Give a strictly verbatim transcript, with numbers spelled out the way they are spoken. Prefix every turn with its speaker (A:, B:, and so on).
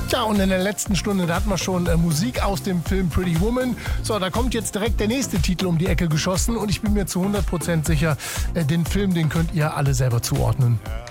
A: Ja, und in der letzten Stunde, da hatten wir schon äh, Musik aus dem Film Pretty Woman. So, da kommt jetzt direkt der nächste Titel um die Ecke geschossen und ich bin mir zu hundert Prozent sicher, äh, den Film, den könnt ihr alle selber zuordnen.